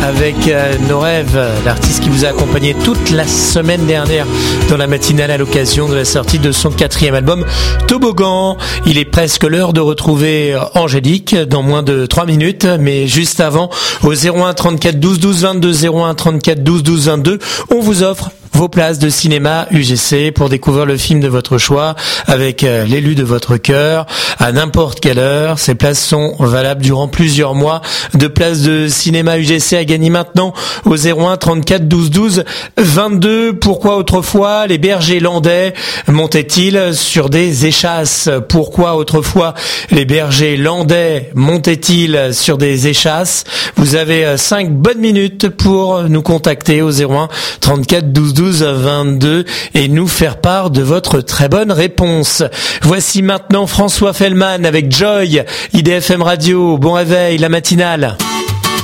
avec Nos Rêves, l'artiste qui vous a accompagné toute la semaine dernière dans la matinale à l'occasion de la sortie de son 4e album Toboggan. Il est presque l'heure de retrouver Angélique dans moins de 3 minutes, mais juste avant, au 01 34 12 12 22, 01 34 12 12 22, on vous offre vos places de cinéma UGC pour découvrir le film de votre choix avec l'élu de votre cœur à n'importe quelle heure. Ces places sont valables durant plusieurs mois. De places de cinéma UGC à gagner maintenant au 01 34 12 12 22. Pourquoi autrefois les bergers landais montaient-ils sur des échasses? Pourquoi autrefois les bergers landais montaient-ils sur des échasses? Vous avez 5 bonnes minutes pour nous contacter au 01 34 12 12 22 et nous faire part de votre très bonne réponse. Voici maintenant François Fellman avec Joy, IDFM Radio. Bon réveil, la matinale.